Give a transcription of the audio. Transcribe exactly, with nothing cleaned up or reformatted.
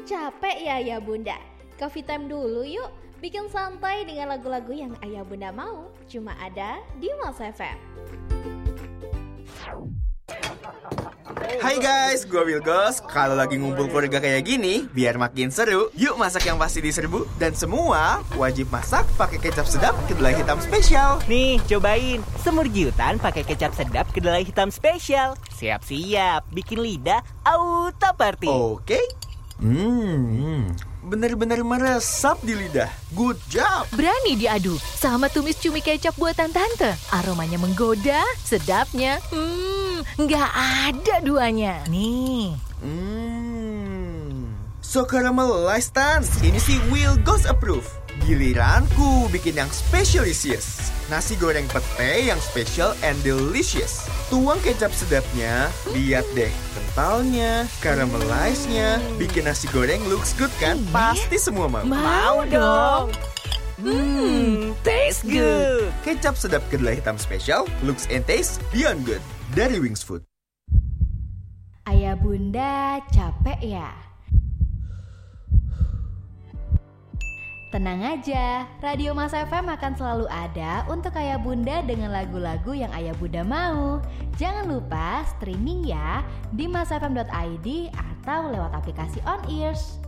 capek ya ayah bunda? Coffee time dulu yuk. Bikin santai dengan lagu-lagu yang ayah bunda mau. Cuma ada di Mas F M. Hai guys, gue Wilgos. Kalau lagi ngumpul keluarga kayak gini, biar makin seru, yuk masak yang pasti diserbu. Dan semua wajib masak pakai kecap sedap kedelai hitam spesial. Nih, cobain semur jiutan pakai kecap sedap kedelai hitam spesial. Siap-siap, bikin lidah auto party. Oke. Hmm, bener-bener meresap di lidah. Good job. Berani diadu sama tumis cumi kecap buatan tante. Aromanya menggoda, sedapnya Hmm, nggak ada duanya. Nih. Hmm, so caramelized Tan. Ini sih Wilgos approve. Giliranku bikin yang specialisius. Nasi goreng pete yang special and delicious. Tuang kecap sedapnya, lihat deh kentalnya, caramelized-nya, bikin nasi goreng looks good kan? Pasti semua mau. Mau dong. Hmm, taste good. Kecap sedap kedelai hitam spesial, looks and taste beyond good. Dari Wings Food. Ayah bunda capek ya? Tenang aja, Radio Mas F M akan selalu ada untuk ayah bunda dengan lagu-lagu yang ayah bunda mau. Jangan lupa streaming ya di masfm dot i d atau lewat aplikasi On Ears.